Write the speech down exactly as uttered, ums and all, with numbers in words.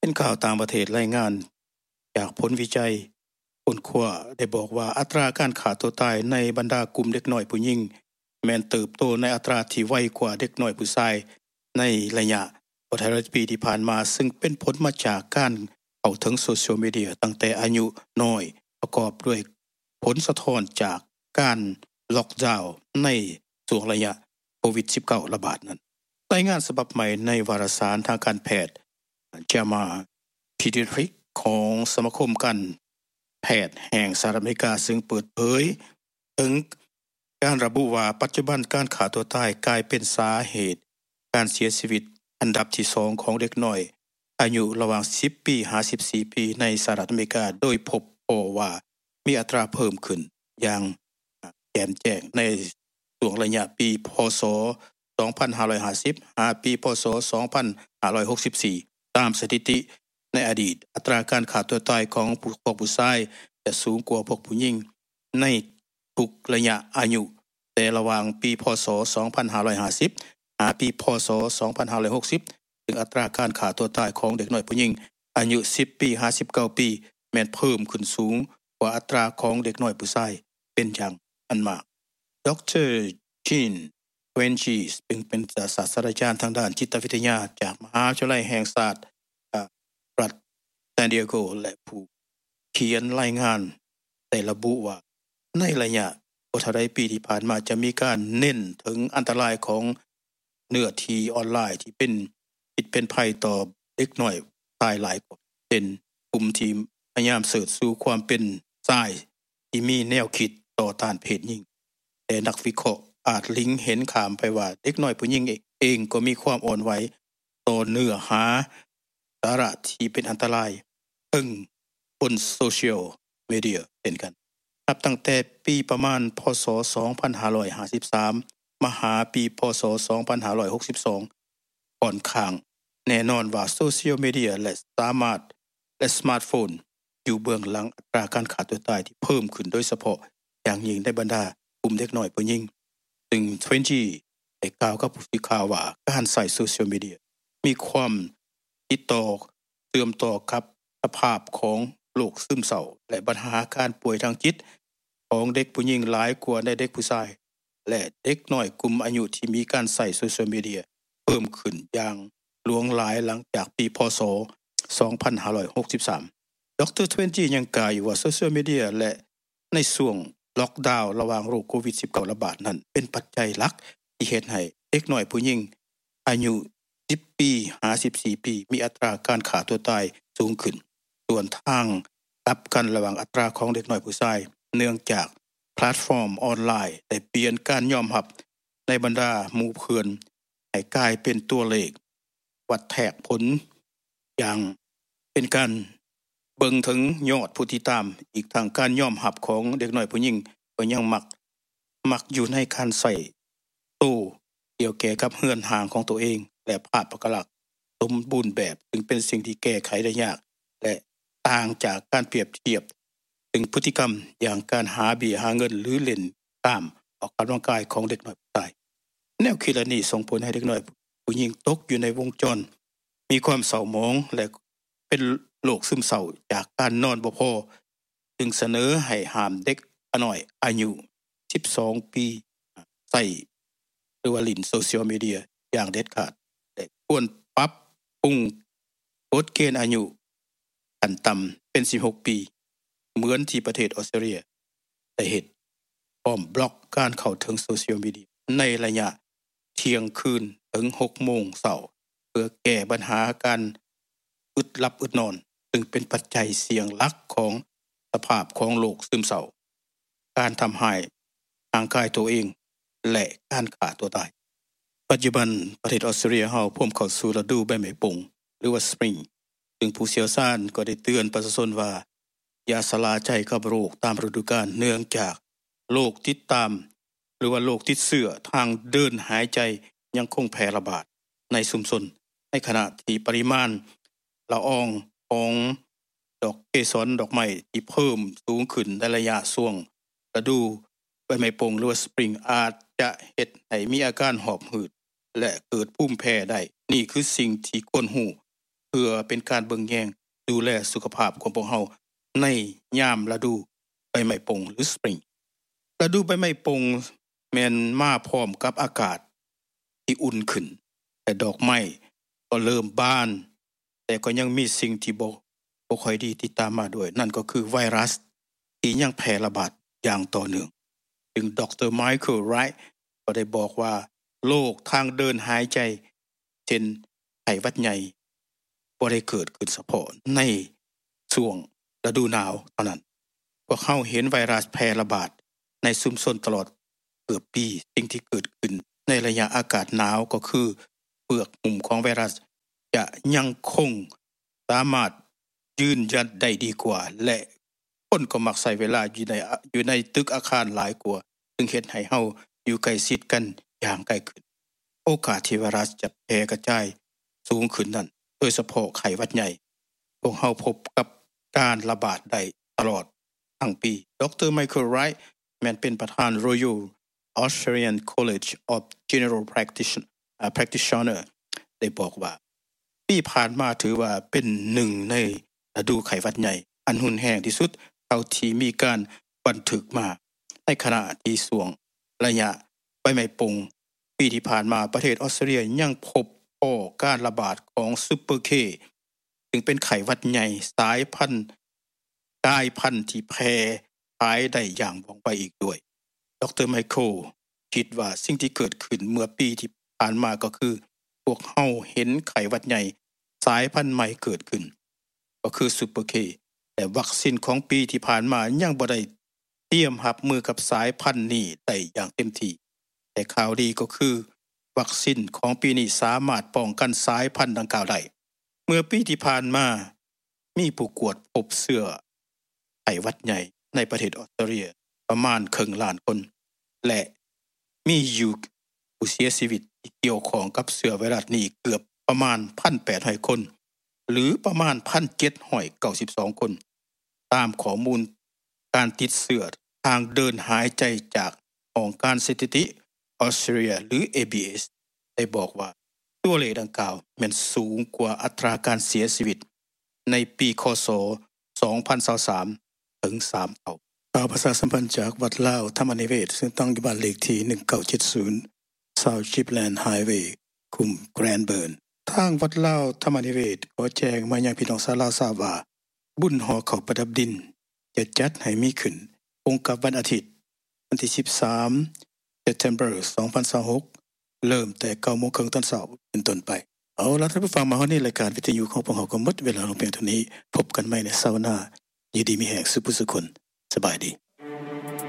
นข่าวต่างประเทศรายงานจากผลวิจัยค้นคว้าได้บอกว่าอัตราการฆ่าตัวตายในบรรดากลุ่มเด็กน้อยผู้หญิงแม้นเติบโตในอัตราที่ไวกว่าเด็กน้อยผู้ชายในระยะบ่ทายปีที่ผ่านมาซึ่งเป็นผลมาจากการเข้าถึงโซเชียลมีเดียตั้งแต่อายุน้อยประกอบด้วยผลสะท้อนจากการล็อกดาวน์ในช่วงระยะโควิด สิบเก้า ระบาดนั้นรายงานฉบับใหม่ในวารสารทางการแพทย์ JAMA Pediatrics ของสมาคมการแพทย์แห่งสหรัฐอเมริกาซึ่งเปิดเผยถึงการระบุว่าปัจจุบันการฆ่าตัวตายกลายเป็นสาเหตุการเสียชีวิตอันดับที่สองของเด็กน้อยอายุระหว่างสิบปีถึงห้าสิบสี่ปีในสหรัฐอเมริกาโดยพบว่ามีอัตราเพิ่มขึ้นอย่างแจ่มแจ้งในช่วงระยะปีพ.ศ. สองพันห้าร้อยห้าสิบหาปีพ.ศ. สองพันห้าร้อยหกสิบสี่ตามสถิติในอดีตอัตราการฆ่าตัวตายของพวกผู้ชายจะสูงกว่าพวกผู้หญิงในทุกระยะอายุแต่ระหว่างปีพ.ศ. สองพันห้าร้อยห้าสิบหาปีพ.ศ. สองพันห้าร้อยหกสิบซึ่งอัตราการฆ่าตัวตายของเด็กน้อยผู้หญิงอายุสิบปีถึงห้าสิบเก้าปีแม้นเพิ่มขึ้นสูงกว่าอัตราของเด็กน้อยผู้ชายเป็นอย่างอันมากดร. Jean Quenchi ซึ่งเป็นศาสตราจารย์ทางด้านจิตวิทยาจากมหาวิทยาลัยแห่งศาสตร์รัฐซานดิเอโกและผู้เขียนรายงานได้ระบุว่าในระยะบ่เท่าใดปีที่ผ่านมาจะมีการเน้นถึงอันตรายของเนื้อทีออนไลน์ที่เป็นผิดเป็นภัยต่อเด็กน้อยตายหลายกว่าเป็นกลุ่มที่พยายามเสิร์ชสู่ความเป็นชายที่มีแนวคิดต่อต้านเพศหญิงแต่นักวิเคราะห์อาจลิงเห็นข้ามไปว่าเด็กน้อยผู้หญิงเองก็มีความอ่อนไหวต่อเนื้อหาสาระที่เป็นอันตรายถึงบนโซเชียลมีเดียเช่นกันนับตั้งแต่ปีประมาณพ.ศ. สองพันห้าร้อยห้าสิบสามมาหาปีพ.ศ. สองพันห้าร้อยหกสิบสองค่อนข้างแน่นอนว่าโซเชียลมีเดียและสามารถและสมาร์ทโฟนอยู่เบื้องหลังอัตราการฆ่าตัวตายที่เพิ่มขึ้นโดยเฉพาะอย่างยิ่งในบรรดากลุ่มเด็กน้อยผู้หญิงซึ่งทเวนตี้ได้กล่าวกับผู้สื่อข่าวว่าการใช้โซเชียลมีเดียมีความติดต่อเชื่อมต่อกับสภาพของโรคซึมเศร้าและปัญหาการป่วยทางจิตของเด็กผู้หญิงหลายกว่าในเด็กผู้ชายและเด็กน้อยกลุ่มอายุที่มีการใช้โซเชียลมีเดียเพิ่มขึ้นอย่างหลวงหลายหลังจากปีพ.ศ. สองพันห้าร้อยหกสิบสามดร. ทเวนตี้ยังกล่าวอยู่ว่าโซเชียลมีเดียและในช่วงล็อกดาวน์ระหว่างโรคโควิด สิบเก้า ระบาดนั้นเป็นปัจจัยหลักที่เฮ็ดให้เด็กน้อยผู้หญิงอายุสิบปีถึงห้าสิบสี่ปีมีอัตราการฆ่าตัวตายสูงขึ้นส่วนทางกลับกันระหว่างอัตราของเด็กน้อยผู้ชายเนื่องจากแพลตฟอร์มออนไลน์ได้เปลี่ยนการยอมรับในบรรดาหมู่เพื่อนให้กลายเป็นตัวเลขวัดแทกผลอย่างเป็นการเบิ่งถึงยอดผู้ติดตามอีกทางการยอมรับของเด็กน้อยผู้หญิงก็ยังมักมักอยู่ในการใส่ตู้เกี่ยวแก่กับเฮือนห่างของตัวเองและภาพประลักษณ์สมบูรณ์แบบซึ่งเป็นสิ่งที่แก้ไขได้ยากและต่างจากการเปรียบเทียบถึงพฤติกรรมอย่างการหาเบี้ยหาเงินหรือเล่นตามออกกำลังกายของเด็กน้อยผู้ชายแนวคิดนี้ส่งผลให้เด็กน้อยผู้หญิงตกอยู่ในวงจรมีความเศร้าหมองและเป็นโรคซึมเศร้าจากการนอนบ่พอจึงเสนอให้ห้ามเด็กน้อยอายุสิบสองปีใช้หรือว่าเล่นโซเชียลมีเดียอย่างเด็ดขาดและควรปรับปรุงกฎเกณฑ์อายุขั้นต่ำเป็นสิบหกปีเหมือนที่ประเทศออสเตรเลียได้เฮ็ดพร้อมบล็อกการเข้าถึงโซเชียลมีเดียในระยะเที่ยงคืนถึงหกโมงเช้าเพื่อแก้ปัญหาการอึดหลับอึดนอนซึ่งเป็นปัจจัยเสี่ยงหลักของสภาพของโรคซึมเศร้าการทำให้ร่างกายตัวเองและการฆ่าตัวตายปัจจุบันประเทศออสเตรเลียเฮาพร้อมเข้าสู่ฤดูใบไม้ผลิหรือว่าสปริงซึ่งผู้เชี่ยวชาญก็ได้เตือนประชาชนว่าอย่าชะล่าใจกับโรคตามฤดูกาลเนื่องจากโรคติดตามหรือว่าโรคติดเชื้อทางเดินหายใจยังคงแพร่ระบาดในชุมชนในขณะที่ปริมาณละอองของดอกเกสรดอกไม้ที่เพิ่มสูงขึ้นในระยะช่วงฤดูใบไม้ผลิหรือว่าสปริงอาจจะเฮ็ดให้มีอาการหอบหืดและเกิดภูมิแพ้ได้นี่คือสิ่งที่ควรรู้เพื่อเป็นการเบิ่งแยงดูแลสุขภาพของพวกเฮาในยามฤดูใบไม้ผลหรือ Spring ฤดูใบไม้ผลแม่นมาพร้อมกับอากาศที่อุ่นขึ้นแต่ดอกไม้ก็เริ่มบานแต่ก็ยังมีสิ่งที่บ่บ่ค่อยดีติดตามมาด้วยนั่นก็คือไวรัสที่ยังแพร่ระบาดอย่างต่อเนื่องซึ่งดร. Michael Wright ก็ได้บอกว่าโรคทางเดินหายใจเช่นไข้หวัดใหญ่บ่ได้เกิดขึ้นเฉพาะในช่วงฤดูหนาวเท่านั้นพวกเขาเห็นไวรัสแพร่ระบาดในชุมชนตลอดเกือบปีสิ่งที่เกิดขึ้นในระยะอากาศหนาวก็คือเปลือกหุ้มของไวรัสจะยังคงสามารถยืนยันได้ดีกว่าและคนก็มักใช้เวลาอยู่ในอยู่ในตึกอาคารหลายกว่าซึ่งเฮ็ดให้เฮาอยู่ใกล้ชิดกันอย่างใกล้ขึ้นโอกาสที่ไวรัสจะแพร่กระจายสูงขึ้นนั้นโดยเฉพาะไข้หวัดใหญ่พวกเฮาพบกับการระบาดได้ตลอดทั้งปีดร. Michael Wright แม่นเป็นประธาน Royal Australian College of General Practitioners ได้บอกว่าปีผ่านมาถือว่าเป็นหนึ่งในฤดูไข้หวัดใหญ่อันรุนแรงที่สุดเท่าที่มีการบันทึกมาในขณะที่ช่วงระยะใบไม้ผลปีที่ผ่านมาประเทศออสเตรเลียยังพบพ้อการระบาดของซุปเปอร์เคซึ่งเป็นไข้หวัดใหญ่สายพันธุ์กลายพันธุ์ที่แพร่หายได้อย่างว่องไวอีกด้วยดร. Michael คิดว่าสิ่งที่เกิดขึ้นเมื่อปีที่ผ่านมาก็คือพวกเฮาเห็นไข้หวัดใหญ่สายพันธุ์ใหม่เกิดขึ้นก็คือซุปเปอร์เคแต่วัคซีนของปีที่ผ่านมายังบ่ได้เตรียมรับมือกับสายพันธุ์นี้ได้อย่างเต็มที่แต่ข่าวดีก็คือวัคซีนของปีนี้สามารถป้องกันสายพันธุ์ดังกล่าวได้เมื่อปีที่ผ่านมามีผู้กวดพบเชื้อไข้หวัดใหญ่ในประเทศออสเตรเลียประมาณครึ่งล้านคนและมีอยู่ผู้เสียชีวิตที่เกี่ยวข้องกับเชื้อไวรัสนี้เกือบประมาณ หนึ่งพันแปดร้อย คนหรือประมาณ หนึ่งพันเจ็ดร้อยเก้าสิบสอง คนตามข้อมูลการติดเชื้อทางเดินหายใจจากองค์การสถิติออสเตรเลียหรือ เอ บี เอส ได้บอกว่าตัวเลขดังกล่าวแม่นสูงกว่าอัตราการเสียชีวิตในปีคศสองพันยี่สิบสามถึงสามเท่าข่าวประชาสัมพันธ์จากวัดลาวธรรมนิเวศซึ่งตั้งอยู่บ้านเลขที่หนึ่งเก้าเจ็ดศูนย์ South Shipland Highway คุม Granburn ทางวัดลาวธรรมนิเวศขอแจ้งมายังพี่น้องชาวลาวทราบว่าบุญหอเขาประดับดินจะจัดให้มีขึ้นตรงกับวันอาทิตย์วันที่สิบสาม September สองพันยี่สิบหกเริ่มแต่ เก้าโมงครึ่ง ตอนเช้าเป็นต้นไปเอาล่ะท่านผู้ฟังมาฮอดนี้รายการวิทยุของพวกเราก็หมดเวลาลงเพียงเท่านี้พบกันใหม่ในเสาร์หน้ายินดีมีแห่งสุขสุขคนสบายดี